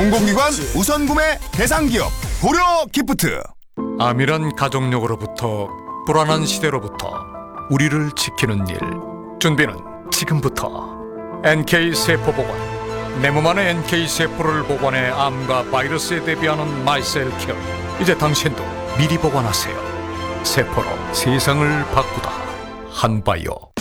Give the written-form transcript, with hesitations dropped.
공공기관 우선 구매 대상 기업 고려 기프트. 암이란 가족력으로부터 불안한 시대로부터 우리를 지키는 일. 준비는 지금부터. NK세포보관. 내 몸 안에 NK세포를 보관해 암과 바이러스에 대비하는 마이셀케어. 이제 당신도 미리 보관하세요. 세포로 세상을 바꾸다. 한바이오.